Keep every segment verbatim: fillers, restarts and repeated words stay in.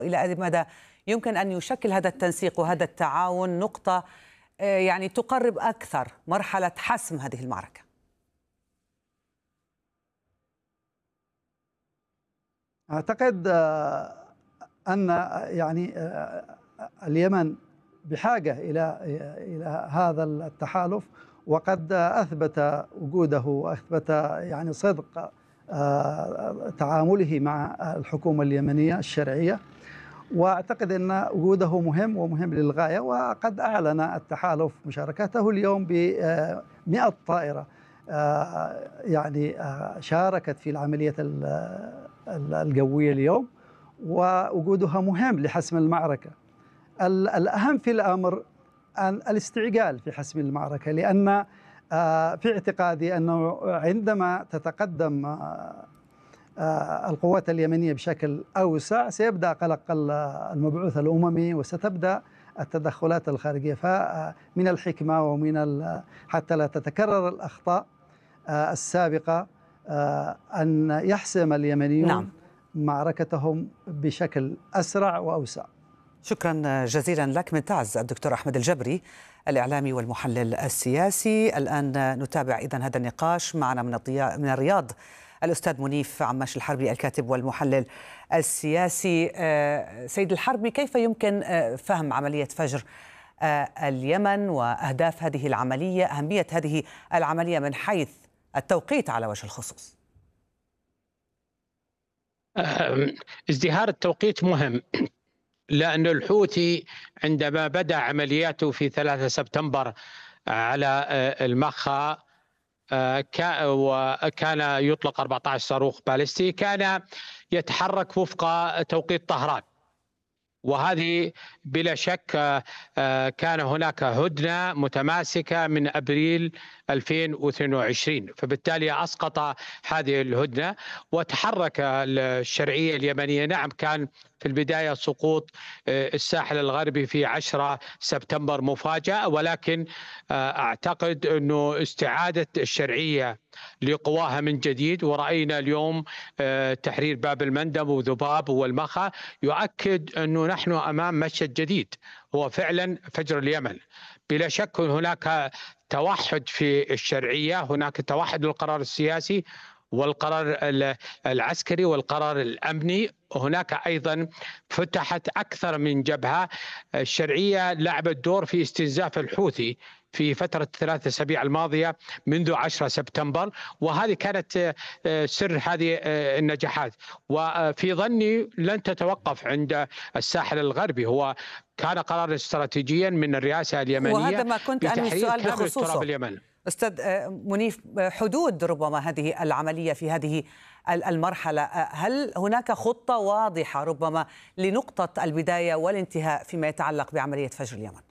إلى أي مدى يمكن أن يشكل هذا التنسيق وهذا التعاون نقطة يعني تقرب أكثر مرحلة حسم هذه المعركة؟ أعتقد أن يعني اليمن بحاجة إلى إلى هذا التحالف، وقد أثبت وجوده وأثبت يعني صدق تعامله مع الحكومة اليمنية الشرعية، وأعتقد أن وجوده مهم ومهم للغاية. وقد أعلن التحالف مشاركته اليوم بمئة طائرة يعني شاركت في العملية الجوية اليوم، ووجودها مهم لحسم المعركة. الأهم في الأمر أن الاستعجال في حسم المعركة، لأن في اعتقادي أنه عندما تتقدم القوات اليمنية بشكل أوسع سيبدأ قلق المبعوث الأممي وستبدأ التدخلات الخارجية. فمن الحكمة ومن حتى لا تتكرر الأخطاء السابقة أن يحسم اليمنيون نعم. معركتهم بشكل أسرع وأوسع. شكرا جزيلا لك. من تعز الدكتور أحمد الجبري الإعلامي والمحلل السياسي. الآن نتابع إذن هذا النقاش. معنا من من الرياض الأستاذ منيف عماش الحربي الكاتب والمحلل السياسي. سيد الحربي، كيف يمكن فهم عملية فجر اليمن وأهداف هذه العملية، أهمية هذه العملية من حيث التوقيت على وجه الخصوص؟ ازدهار التوقيت مهم، لأن الحوثي عندما بدأ عملياته في ثلاثة سبتمبر على المخا وكان يطلق أربعة عشر صاروخ باليستي، كان يتحرك وفق توقيت طهران، وهذه بلا شك كان هناك هدنة متماسكة من أبريل ألفين واثنين وعشرين، فبالتالي أسقط هذه الهدنة وتحرك الشرعية اليمنية. نعم، كان في البداية سقوط الساحل الغربي في عشرة سبتمبر مفاجأة، ولكن أعتقد أنه استعادة الشرعية لقواها من جديد، ورأينا اليوم تحرير باب المندب وذباب والمخا يؤكد أنه نحن أمام مشهد جديد هو فعلا فجر اليمن. بلا شك هناك توحد في الشرعية، هناك توحد للقرار السياسي والقرار العسكري والقرار الأمني. هناك أيضا فتحت أكثر من جبهة. الشرعية لعبت دور في استنزاف الحوثي في فترة ثلاثة أسابيع الماضية منذ عشرة سبتمبر، وهذه كانت سر هذه النجاحات. وفي ظني لن تتوقف عند الساحل الغربي، هو كان قرارا استراتيجيا من الرئاسة اليمنية، وهذا ما كنت أنوي السؤال بخصوصه اليمن. أستاذ منيف، حدود ربما هذه العملية في هذه المرحلة، هل هناك خطة واضحة ربما لنقطة البداية والانتهاء فيما يتعلق بعملية فجر اليمن؟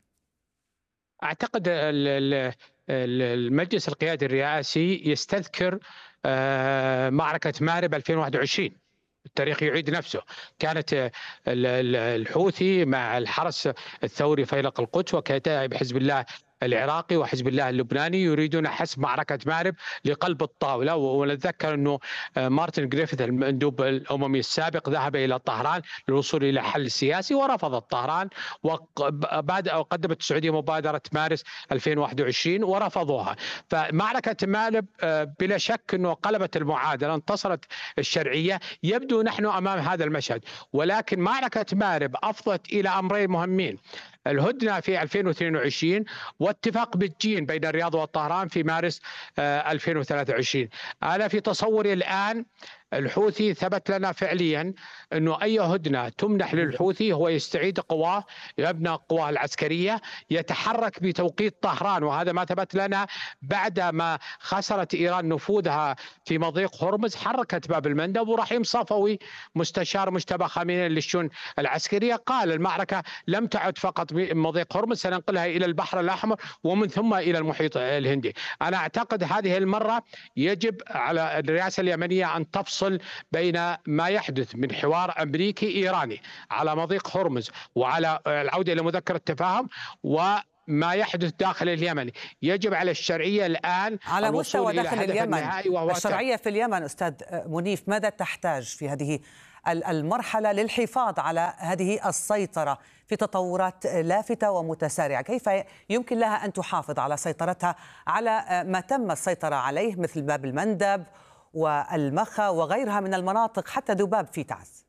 أعتقد المجلس القيادي الرئاسي يستذكر معركة مارب ألفين وواحد وعشرين. التاريخ يعيد نفسه. كانت الحوثي مع الحرس الثوري فيلق القدس وكتائب حزب الله العراقي وحزب الله اللبناني يريدون حسم معركة مارب لقلب الطاولة. ونتذكر أنه مارتن جريفيث المندوب الأممي السابق ذهب إلى طهران للوصول إلى حل سياسي ورفضت طهران، وبعد قدمت السعودية مبادرة مارس ألفين وواحد وعشرين ورفضوها. فمعركة مارب بلا شك أنه قلبت المعادلة، انتصرت الشرعية. يبدو نحن أمام هذا المشهد، ولكن معركة مارب أفضت إلى أمرين مهمين: الهدنة في ألفين واثنين وعشرين واتفاق بجين بين الرياض والطهران في مارس ألفين وثلاثة وعشرين. أنا في تصوري الآن الحوثي ثبت لنا فعليا أنه أي هدنة تمنح للحوثي هو يستعيد قواه، يبنى قواه العسكرية، يتحرك بتوقيت طهران. وهذا ما ثبت لنا بعد ما خسرت إيران نفوذها في مضيق هرمز، حركت باب المندب. ورحيم صفوي مستشار مجتبى خامنئي للشؤون العسكرية قال المعركة لم تعد فقط مضيق هرمز، سننقلها إلى البحر الأحمر ومن ثم إلى المحيط الهندي. أنا أعتقد هذه المرة يجب على الرئاسة اليمنية أن تفصل بين ما يحدث من حوار أمريكي إيراني على مضيق هرمز وعلى العودة إلى مذكرة التفاهم وما يحدث داخل اليمن. يجب على الشرعية الآن على مستوى داخل اليمن. وهو الشرعية في اليمن أستاذ منيف ماذا تحتاج في هذه المرحلة للحفاظ على هذه السيطرة في تطورات لافتة ومتسارعة؟ كيف يمكن لها أن تحافظ على سيطرتها على ما تم السيطرة عليه مثل باب المندب والمخا وغيرها من المناطق، حتى ذباب في تعز؟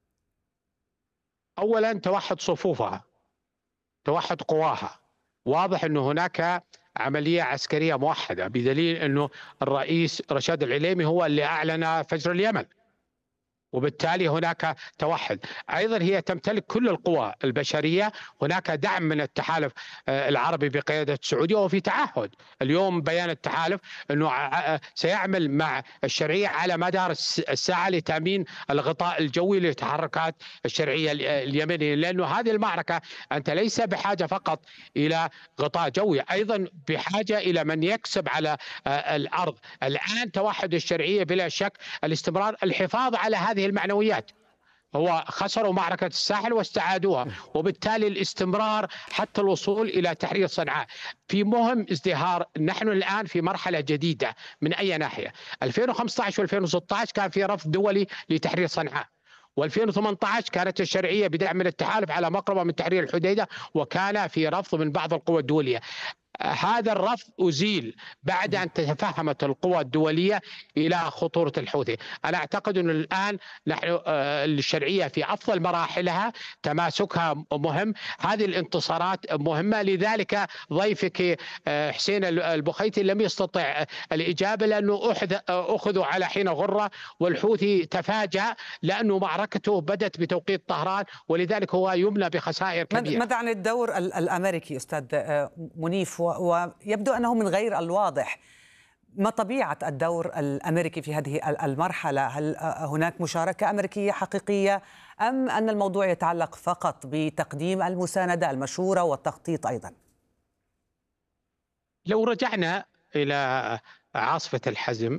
أولا توحد صفوفها، توحد قواها. واضح أنه هناك عملية عسكرية موحدة، بدليل أنه الرئيس رشاد العليمي هو اللي أعلن فجر اليمن، وبالتالي هناك توحد. أيضا هي تمتلك كل القوى البشرية، هناك دعم من التحالف العربي بقيادة السعودية، وفي تعهد اليوم بيان التحالف أنه سيعمل مع الشرعية على مدار الساعة لتأمين الغطاء الجوي للتحركات الشرعية اليمنية، لأنه هذه المعركة أنت ليس بحاجة فقط إلى غطاء جوي، أيضا بحاجة إلى من يكسب على الأرض. الآن توحد الشرعية بلا شك الاستمرار، الحفاظ على هذه المعنويات. هو خسروا معركة الساحل واستعادوها، وبالتالي الاستمرار حتى الوصول إلى تحرير صنعاء. في مهم ازدهار، نحن الآن في مرحلة جديدة من أي ناحية. ألفين وخمسة عشر وألفين وستة عشر كان في رفض دولي لتحرير صنعاء، وألفين وثمانية عشر كانت الشرعية بدعم من التحالف على مقربة من تحرير الحديدة، وكان في رفض من بعض القوى الدولية. هذا الرفض أزيل بعد أن تفهمت القوى الدولية إلى خطورة الحوثي. أنا أعتقد أن الآن نحن الشرعية في أفضل مراحلها، تماسكها مهم، هذه الانتصارات مهمة. لذلك ضيفك حسين البخيتي لم يستطع الإجابة، لأنه أخذوا على حين غرة، والحوثي تفاجأ لأنه معركته بدت بتوقيت طهران، ولذلك هو يمنى بخسائر كبيرة. ماذا عن الدور الأمريكي أستاذ منيف؟ ويبدو أنه من غير الواضح ما طبيعة الدور الأمريكي في هذه المرحلة. هل هناك مشاركة أمريكية حقيقية، أم أن الموضوع يتعلق فقط بتقديم المساندة المشورة والتخطيط أيضا؟ لو رجعنا إلى عاصفة الحزم،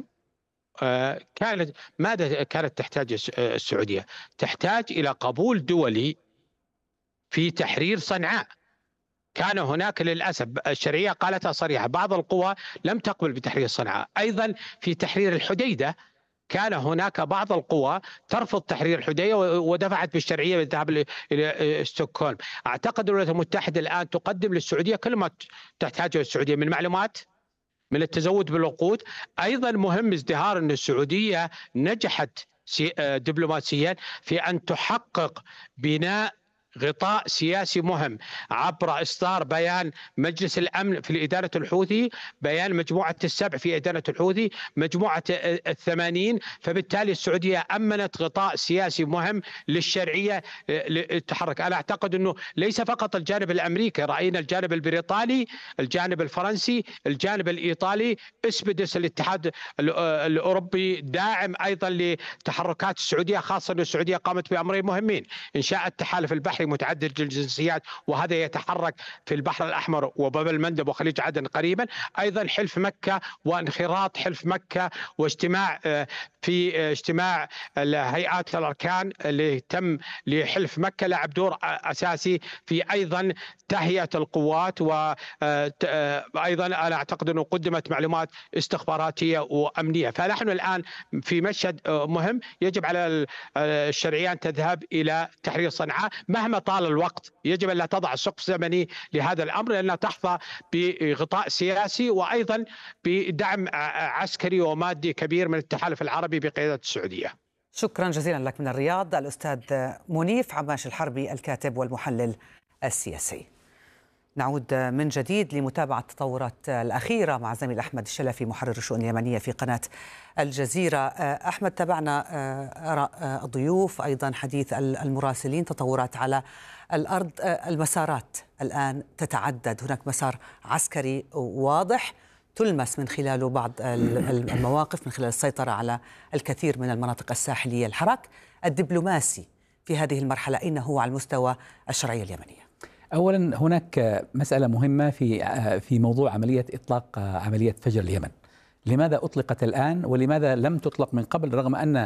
كانت ماذا كانت تحتاج السعودية؟ تحتاج إلى قبول دولي في تحرير صنعاء. كان هناك للأسف الشرعية قالتها صريحة، بعض القوى لم تقبل بتحرير صنعاء. أيضا في تحرير الحديدة كان هناك بعض القوى ترفض تحرير الحديدة ودفعت بالشرعية بالذهاب إلى ستوكهولم. أعتقد الولايات المتحدة الآن تقدم للسعودية كل ما تحتاجه السعودية من معلومات، من التزود بالوقود. أيضا مهم ازدهار أن السعودية نجحت دبلوماسيا في أن تحقق بناء غطاء سياسي مهم عبر إصدار بيان مجلس الأمن في إدانة الحوثي، بيان مجموعة السبع في إدانة الحوثي، مجموعة الثمانين. فبالتالي السعودية أمنت غطاء سياسي مهم للشرعية للتحرك. أنا أعتقد أنه ليس فقط الجانب الأمريكي، رأينا الجانب البريطاني، الجانب الفرنسي، الجانب الإيطالي، اسبدس الاتحاد الأوروبي داعم أيضا لتحركات السعودية، خاصة أن السعودية قامت بأمرين مهمين: إنشاء التحالف البحري متعدد الجنسيات، وهذا يتحرك في البحر الأحمر وباب المندب وخليج عدن قريبا. أيضا حلف مكة وانخراط حلف مكة واجتماع في اجتماع الهيئات الأركان اللي تم لحلف مكة لعب دور أساسي في أيضا تهيئة القوات. وأيضا أنا أعتقد أنه قدمت معلومات استخباراتية وأمنية. فنحن الآن في مشهد مهم، يجب على الشرعية أن تذهب إلى تحرير صنعاء مهما طال الوقت. يجب أن لا تضع سقف زمني لهذا الأمر، لأنها تحظى بغطاء سياسي وأيضا بدعم عسكري ومادي كبير من التحالف العربي بقيادة السعودية. شكرا جزيلا لك من الرياض الأستاذ منيف عماش الحربي، الكاتب والمحلل السياسي. نعود من جديد لمتابعة التطورات الأخيرة مع زميل أحمد الشلفي محرر الشؤون اليمنية في قناة الجزيرة. أحمد، تابعنا آراء الضيوف، أيضا حديث المراسلين، تطورات على الأرض. المسارات الآن تتعدد، هناك مسار عسكري واضح تلمس من خلاله بعض المواقف، من خلال السيطرة على الكثير من المناطق الساحلية. الحراك الدبلوماسي في هذه المرحلة أين هو على المستوى الشرعية اليمنية؟ أولا هناك مسألة مهمة في في موضوع عملية إطلاق عملية فجر اليمن. لماذا أطلقت الآن ولماذا لم تطلق من قبل، رغم أن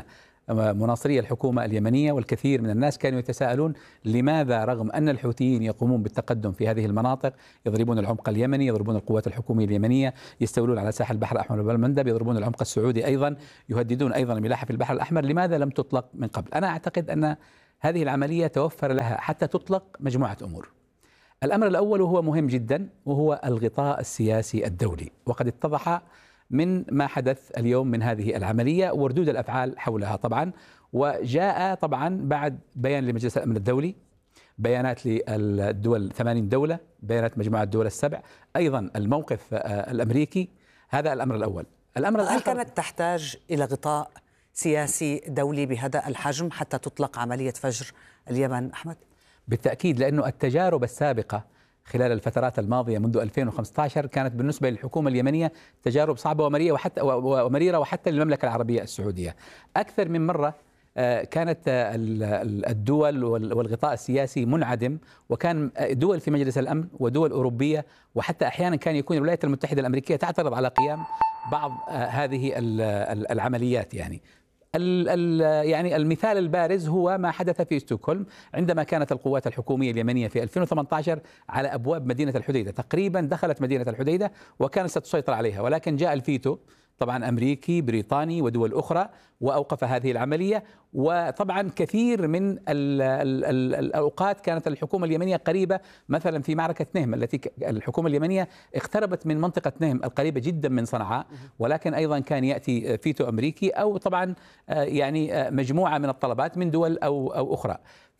مناصري الحكومة اليمنية، والكثير من الناس كانوا يتساءلون لماذا رغم أن الحوثيين يقومون بالتقدم في هذه المناطق، يضربون العمق اليمني، يضربون القوات الحكومية اليمنية، يستولون على ساحل البحر الأحمر وباب المندب، يضربون العمق السعودي أيضا، يهددون أيضا الملاحة في البحر الأحمر، لماذا لم تطلق من قبل؟ أنا أعتقد أن هذه العملية توفر لها حتى تطلق مجموعة أمور. الأمر الأول وهو مهم جدا، وهو الغطاء السياسي الدولي، وقد اتضح من ما حدث اليوم من هذه العملية وردود الأفعال حولها طبعا. وجاء طبعا بعد بيان لمجلس الأمن الدولي، بيانات للدول ثمانين دولة، بيانات مجموعة الدول السبع، أيضا الموقف الأمريكي. هذا الأمر الأول. الأمر هل كانت تحتاج إلى غطاء سياسي دولي بهذا الحجم حتى تطلق عملية فجر اليمن أحمد؟ بالتأكيد، لأنه التجارب السابقة خلال الفترات الماضية منذ ألفين وخمسة عشر كانت بالنسبة للحكومة اليمنية تجارب صعبة ومريرة، وحتى ومريرة وحتى للمملكة العربية السعودية. أكثر من مرة كانت الدول والغطاء السياسي منعدم، وكان دول في مجلس الأمن ودول أوروبية، وحتى أحيانا كان يكون الولايات المتحدة الأمريكية تعترض على قيام بعض هذه العمليات. يعني ال ال يعني المثال البارز هو ما حدث في ستوكهولم عندما كانت القوات الحكومية اليمنية في ألفين وثمانية عشر على أبواب مدينة الحديدة، تقريبا دخلت مدينة الحديدة وكانت ستسيطر عليها، ولكن جاء الفيتو طبعا أمريكي بريطاني ودول أخرى وأوقف هذه العملية. وطبعا كثير من ال ال ال الأوقات كانت الحكومة اليمنية قريبة، مثلا في معركة نهم التي الحكومة اليمنية اقتربت من منطقة نهم القريبة جدا من صنعاء، ولكن أيضا كان يأتي فيتو أمريكي أو طبعا يعني مجموعة من الطلبات من دول أو أو أخرى.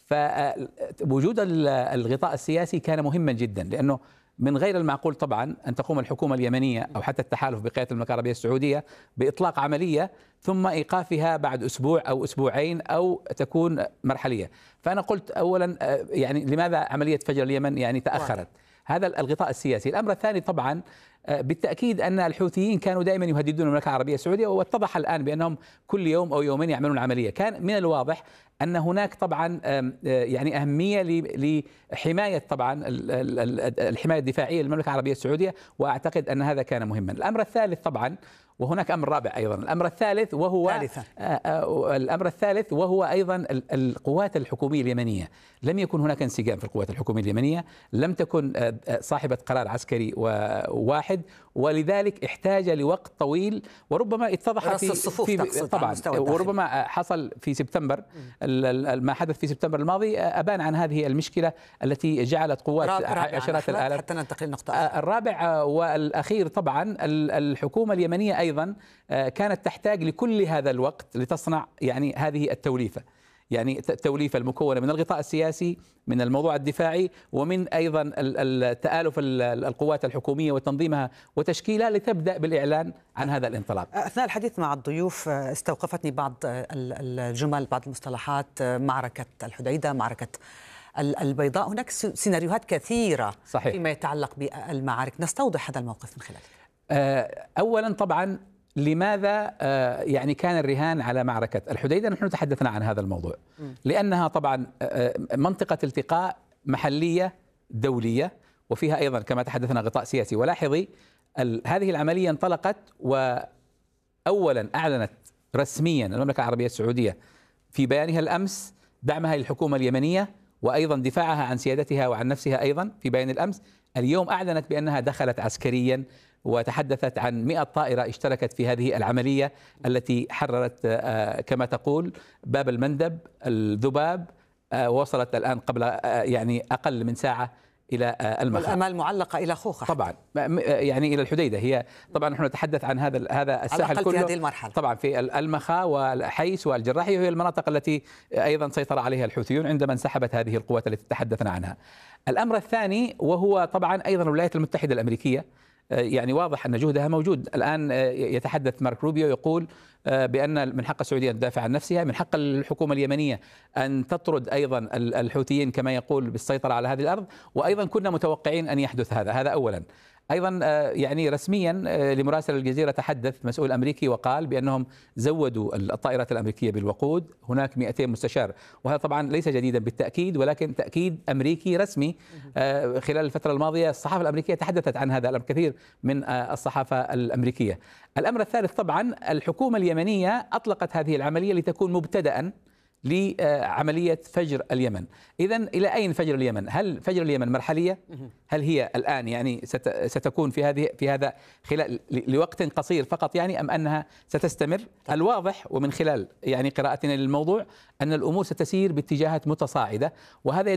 فوجود الغطاء السياسي كان مهما جدا، لأنه من غير المعقول طبعا أن تقوم الحكومة اليمنية أو حتى التحالف بقيادة المملكة العربية السعودية بإطلاق عملية ثم إيقافها بعد أسبوع أو أسبوعين أو تكون مرحلية. فأنا قلت أولا يعني لماذا عملية فجر اليمن يعني تأخرت؟ هذا الغطاء السياسي. الأمر الثاني طبعا بالتأكيد أن الحوثيين كانوا دائما يهددون المملكة العربية السعودية، واتضح الآن بأنهم كل يوم أو يومين يعملون عملية. كان من الواضح أن هناك طبعا يعني أهمية لحماية طبعا الحماية الدفاعية للمملكة العربية السعودية، وأعتقد أن هذا كان مهما. الأمر الثالث طبعا، وهناك أمر رابع أيضا، الأمر الثالث وهو ثالثا. الأمر الثالث وهو أيضا القوات الحكومية اليمنية. لم يكن هناك انسجام في القوات الحكومية اليمنية، لم تكن صاحبة قرار عسكري واحد، ولذلك احتاج لوقت طويل، وربما اتضح في, في طبعا وربما حصل في سبتمبر ما حدث في سبتمبر الماضي أبان عن هذه المشكلة التي جعلت قوات عشرات الآلاف. حتى ننتقل لنقطة الرابع والأخير طبعا الحكومة اليمنية أيضا كانت تحتاج لكل هذا الوقت لتصنع يعني هذه التوليفة، يعني التوليفة المكونة من الغطاء السياسي، من الموضوع الدفاعي، ومن أيضا التآلف القوات الحكومية وتنظيمها وتشكيلها لتبدأ بالإعلان عن هذا الانطلاق. أثناء الحديث مع الضيوف استوقفتني بعض الجمل، بعض المصطلحات، معركة الحديدة، معركة البيضاء. هناك سيناريوهات كثيرة صحيح فيما يتعلق بالمعارك، نستوضح هذا الموقف من خلالك. أولا طبعا لماذا يعني كان الرهان على معركة الحديدة؟ نحن تحدثنا عن هذا الموضوع لأنها طبعا منطقة التقاء محلية دولية، وفيها أيضا كما تحدثنا غطاء سياسي. ولاحظي هذه العملية انطلقت، وأولا أعلنت رسميا المملكة العربية السعودية في بيانها الأمس دعمها للحكومة اليمنية، وأيضا دفاعها عن سيادتها وعن نفسها أيضا في بيان الأمس. اليوم أعلنت بأنها دخلت عسكريا، وتحدثت عن مئة طائرة اشتركت في هذه العملية التي حررت كما تقول باب المندب، الذباب، وصلت الآن قبل يعني أقل من ساعة إلى المخا، والأمال معلقة إلى خوخة طبعا يعني إلى الحديدة. هي طبعا نحن نتحدث عن هذا هذا الساحل كله في هذه المرحلة، طبعا في المخا والحيس والجراحية، وهي المناطق التي أيضا سيطر عليها الحوثيون عندما انسحبت هذه القوات التي تحدثنا عنها. الأمر الثاني وهو طبعا أيضا الولايات المتحدة الأمريكية، يعني واضح أن جهدها موجود. الآن يتحدث مارك روبيو يقول بأن من حق السعودية أن تدافع عن نفسها، من حق الحكومة اليمنية أن تطرد أيضا الحوثيين كما يقول بالسيطرة على هذه الأرض، وأيضا كنا متوقعين أن يحدث هذا. هذا أولا. أيضا يعني رسميا لمراسل الجزيرة تحدث مسؤول أمريكي وقال بأنهم زودوا الطائرات الأمريكية بالوقود، هناك مئتين مستشار، وهذا طبعا ليس جديدا بالتأكيد ولكن تأكيد أمريكي رسمي. خلال الفترة الماضية الصحافة الأمريكية تحدثت عن هذا الأمر، كثير من الصحافة الأمريكية. الأمر الثالث طبعا الحكومة اليمنية أطلقت هذه العملية لتكون مبتدأ لعملية فجر اليمن. إذن إلى أين فجر اليمن؟ هل فجر اليمن مرحلية؟ هل هي الآن يعني ستكون في هذه في هذا خلال لوقت قصير فقط يعني، أم أنها ستستمر؟ الواضح ومن خلال يعني قراءتنا للموضوع أن الأمور ستسير باتجاهات متصاعدة، وهذا